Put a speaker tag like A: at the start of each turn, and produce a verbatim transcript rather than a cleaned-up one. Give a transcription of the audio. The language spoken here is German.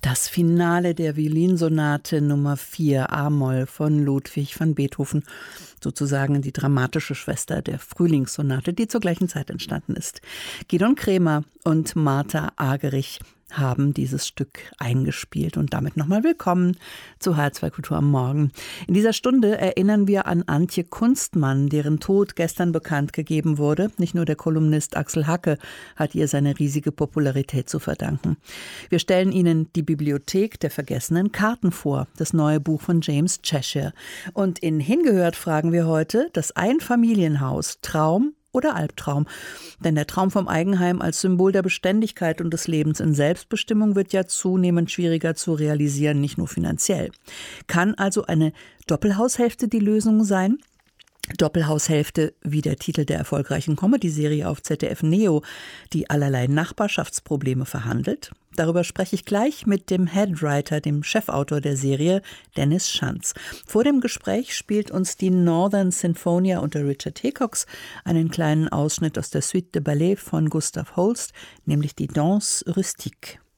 A: Das Finale der Violinsonate Nummer vier a-Moll von Ludwig van Beethoven, sozusagen die dramatische Schwester der Frühlingssonate, die zur gleichen Zeit entstanden ist. Gidon Kremer und Martha Agerich haben dieses Stück eingespielt. Und damit nochmal willkommen zu H R zwei Kultur am Morgen. In dieser Stunde erinnern wir an Antje Kunstmann, deren Tod gestern bekannt gegeben wurde. Nicht nur der Kolumnist Axel Hacke hat ihr seine riesige Popularität zu verdanken. Wir stellen Ihnen die Bibliothek der vergessenen Karten vor, das neue Buch von James Cheshire. Und in Hingehört fragen wir heute, das Einfamilienhaus, Traum oder Albtraum? Denn der Traum vom Eigenheim als Symbol der Beständigkeit und des Lebens in Selbstbestimmung wird ja zunehmend schwieriger zu realisieren, nicht nur finanziell. Kann also eine Doppelhaushälfte die Lösung sein? Doppelhaushälfte, wie der Titel der erfolgreichen Comedy-Serie auf Z D F Neo, die allerlei Nachbarschaftsprobleme verhandelt. Darüber spreche ich gleich mit dem Headwriter, dem Chefautor der Serie, Dennis Schanz. Vor dem Gespräch spielt uns die Northern Sinfonia unter Richard Hickox einen kleinen Ausschnitt aus der Suite de Ballet von Gustav Holst, nämlich die Danse Rustique.